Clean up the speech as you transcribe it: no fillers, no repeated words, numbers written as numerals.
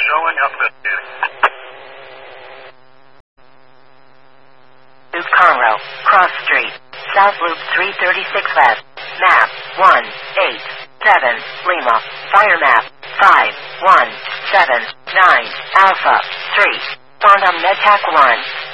showing altitude. Loop Conroe, Cross Street, South Loop 336 West, Map 187, Lima, Fire Map 5179, Alpha 3, Quantum MedTac 1.